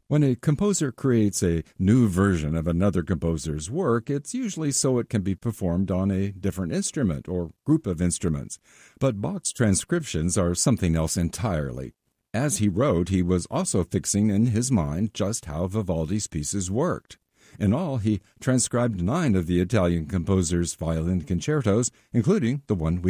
When a composer creates a new version of another composer's work, it's usually so it can be performed on a different instrument or group of instruments. But Bach's transcriptions are something else entirely. As he wrote, he was also fixing in his mind just how Vivaldi's pieces worked. In all, he transcribed 9 of the Italian composer's violin concertos, including the one we